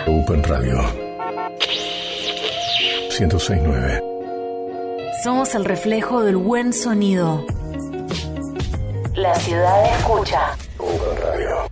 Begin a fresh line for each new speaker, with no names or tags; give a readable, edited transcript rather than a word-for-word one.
Open Radio 106.9.
Somos el reflejo del buen sonido. La ciudad escucha.
Open Radio.